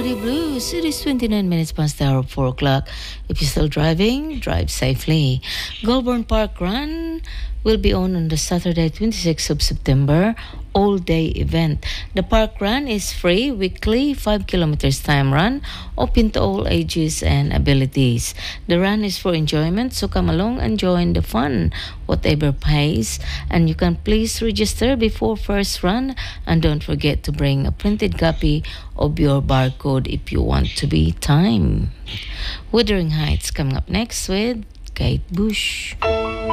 Friday Blues. It is 29 minutes past the hour of 4 o'clock. If you're still driving, drive safely. Goulburn Park Run will be on the Saturday, 26th of September, all-day event. The park run is free, weekly, 5 kilometers time run, open to all ages and abilities. The run is for enjoyment, so come along and join the fun, whatever pace. And you can please register before first run, and don't forget to bring a printed copy of your barcode if you want to be timed. Wuthering Heights coming up next with Kate Bush.